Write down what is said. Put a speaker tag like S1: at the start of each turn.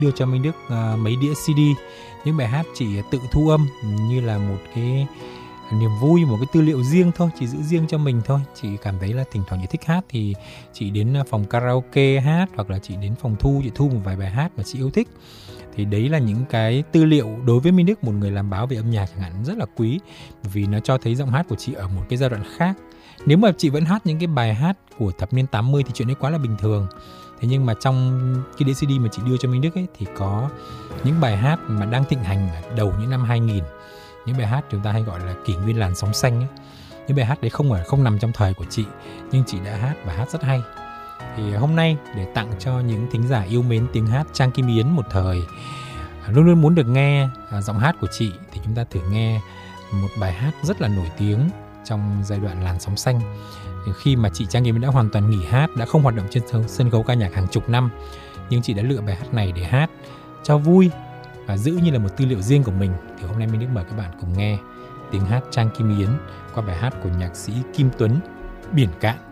S1: đưa cho Minh Đức mấy đĩa CD, những bài hát chị tự thu âm như là một cái niềm vui, một cái tư liệu riêng thôi, chị giữ riêng cho mình thôi. Chị cảm thấy là thỉnh thoảng chị thích hát thì chị đến phòng karaoke hát, hoặc là chị đến phòng thu, chị thu một vài bài hát mà chị yêu thích. Thì đấy là những cái tư liệu đối với Minh Đức, một người làm báo về âm nhạc chẳng hạn, rất là quý, vì nó cho thấy giọng hát của chị ở một cái giai đoạn khác. Nếu mà chị vẫn hát những cái bài hát của thập niên 80 thì chuyện đấy quá là bình thường. Thế nhưng mà trong cái đĩa CD mà chị đưa cho Minh Đức ấy, thì có những bài hát mà đang thịnh hành ở đầu những năm 2000, những bài hát chúng ta hay gọi là kỷ nguyên làn sóng xanh ấy. Những bài hát đấy không nằm trong thời của chị, nhưng chị đã hát và hát rất hay. Thì hôm nay để tặng cho những thính giả yêu mến tiếng hát Trang Kim Yến một thời, luôn luôn muốn được nghe giọng hát của chị, thì chúng ta thử nghe một bài hát rất là nổi tiếng trong giai đoạn làn sóng xanh, khi mà chị Trang Kim Yến đã hoàn toàn nghỉ hát, đã không hoạt động trên sân khấu ca nhạc hàng chục năm, nhưng chị đã lựa bài hát này để hát cho vui và giữ như là một tư liệu riêng của mình. Thì hôm nay Minh Đức mời các bạn cùng nghe tiếng hát Trang Kim Yến qua bài hát của nhạc sĩ Kim Tuấn, Biển Cạn.